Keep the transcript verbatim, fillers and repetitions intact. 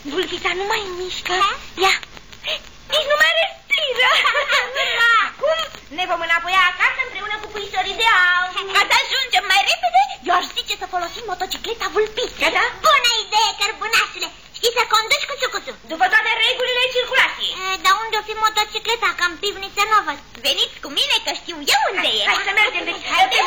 Vulpița nu mai mișcă. Ia, nici nu mai respiră. Acum ne vom înapoi acasă împreună cu puișorii de aur. Ca să ajungem mai repede, eu aș zice să folosim motocicleta Vulpiței. Da? Bună idee, cărbunașule. Știi să conduci cu sucusu? După toate regulile circulației. E, dar unde o fi motocicleta? Că în pivniță nu o văd. Veniți cu mine că știu eu unde e. Hai să mergem, deci.